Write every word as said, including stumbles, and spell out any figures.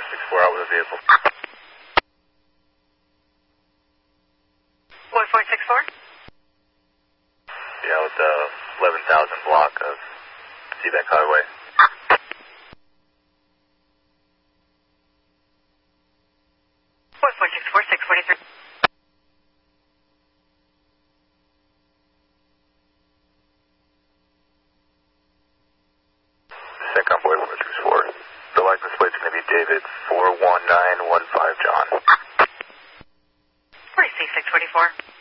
six four out with a vehicle. one four six four? Yeah, with the eleven thousand block of Seabank Highway. one four six four, six forty-three. Second convoy one six four. The license plate's going to be David four one nine one five John. forty-six, six forty-four.